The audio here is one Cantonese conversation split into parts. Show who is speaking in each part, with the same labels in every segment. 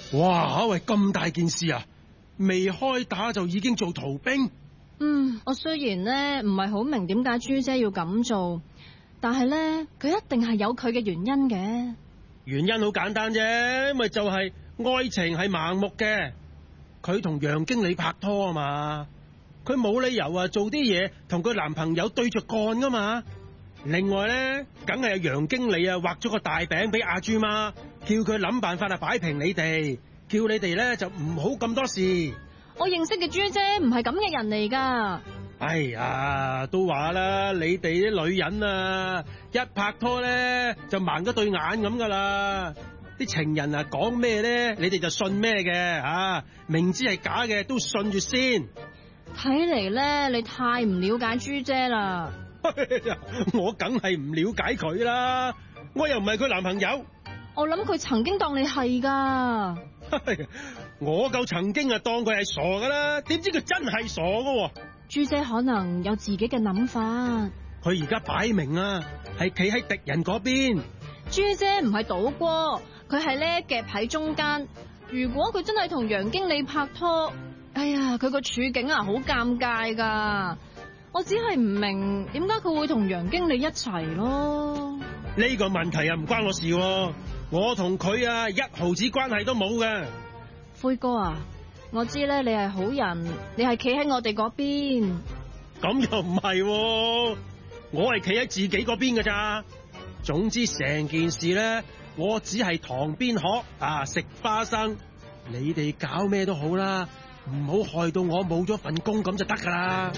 Speaker 1: 哇！喂，咁大件事啊，未開打就已經做逃兵。
Speaker 2: 我雖然呢唔係好明點解朱姐要咁做，但係呢，佢一定係有佢嘅原因嘅。
Speaker 1: 原因好簡單啫，咪就係愛情係盲目嘅。佢同楊經理拍拖啊嘛，佢冇理由做啲嘢同佢男朋友對着幹噶嘛。另外呢，梗係楊經理畫咗個大餅俾阿朱媽，叫佢諗辦法擺平你哋，叫你哋呢就唔好咁多事。
Speaker 2: 我認識嘅朱姐唔係咁嘅人嚟噶。
Speaker 1: 哎呀，都話啦，你哋啲女人啊，一拍拖呢就盲咗對眼咁噶啦。啲情人講咩呢，你哋就信咩嘅，明知係假嘅都信住先。
Speaker 2: 睇嚟呢，你太唔了解朱姐啦。
Speaker 1: 我梗係唔了解佢啦，我又唔係佢男朋友。
Speaker 2: 我諗佢曾經當你係噶。
Speaker 1: 我夠曾經當佢係傻噶啦，點知佢真係傻噶。
Speaker 2: 朱姐可能有自己嘅諗法。
Speaker 1: 佢而家擺明係企喺敵人嗰邊。
Speaker 2: 朱姐唔係賭波，佢係咧夾喺中間。如果佢真係同楊經理拍拖，哎呀，佢個處境好尷尬噶。我只係唔明點解佢會同楊經理一齊咯。
Speaker 1: 呢個問題唔關我事，我同佢一毫子關係都冇嘅。
Speaker 2: 灰哥啊，我知咧你係好人，你係企喺我哋嗰邊。
Speaker 1: 咁又唔係，我係企喺自己嗰邊㗎咋。總之成件事咧，我只係塘邊鶴食花生。你哋搞咩都好啦，唔好害到我冇咗份工咁就得噶啦。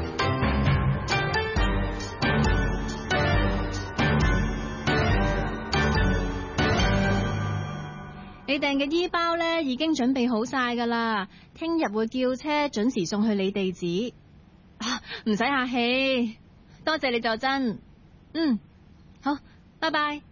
Speaker 2: 你訂嘅衣包咧已經準備好晒噶啦，聽日會叫車準時送去你地址。唔使客氣，多謝你就真。好，拜拜。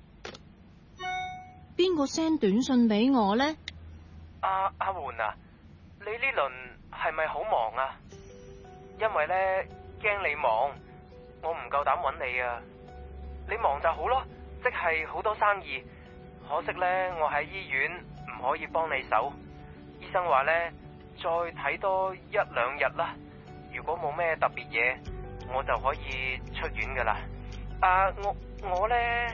Speaker 2: 邊個 send 短信俾我呢？
Speaker 3: 阿媛啊，你呢輪係咪好忙啊？因為咧驚你忙，我唔夠膽搵你啊。你忙就好咯，即係好多生意。可惜咧，我喺醫院唔可以幫你手。醫生話咧，再睇多1-2日啦。如果冇咩特別嘢，我就可以出院噶啦。我咧，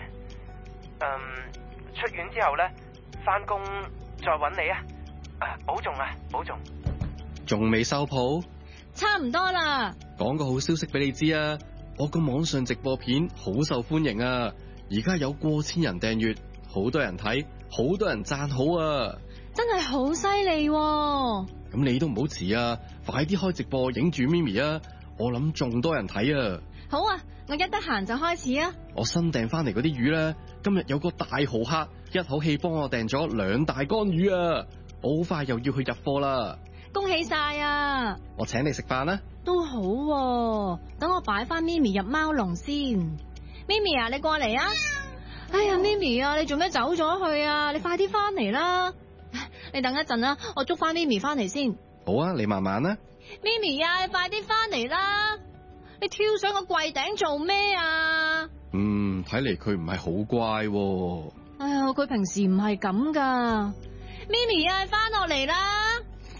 Speaker 3: 出院之後咧，翻工再搵你啊。保重啊，保重。
Speaker 4: 仲未收鋪？
Speaker 2: 差唔多啦。
Speaker 4: 講個好消息俾你知啊！我個網上直播片好受歡迎啊，而家有過千人訂閱。好多人睇，好多人讚好啊！
Speaker 2: 真係好犀利喎！
Speaker 4: 咁你都唔好遲啊，快啲開直播影住咪咪啊！我諗仲多人睇啊！
Speaker 2: 好啊，我一得閒就開始啊！
Speaker 4: 我新訂翻嚟嗰啲魚咧，今日有個大豪客一口氣幫我訂咗2大缸魚啊！我好快又要去入貨啦！
Speaker 2: 恭喜晒啊！
Speaker 4: 我請你食飯啦！
Speaker 2: 都好喎，等我擺翻咪咪入貓籠先。咪咪啊，你過嚟啊！哎呀，咪咪啊，你做咩走咗去啊？你快啲翻嚟啦！你等一陣啦，我捉翻咪咪翻嚟先。
Speaker 4: 好啊，你慢慢啦。
Speaker 2: 咪咪啊，你快啲翻嚟啦！你跳上個櫃頂做咩啊？
Speaker 4: 睇嚟佢唔係好乖喎。
Speaker 2: 哎呀，佢平時唔係咁噶。咪咪啊，翻落嚟啦！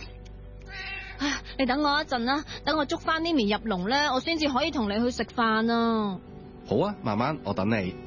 Speaker 2: 你等我一陣啦，等我捉翻咪咪入籠咧，我先至可以同你去食飯啊。
Speaker 4: 好啊，慢慢，我等你。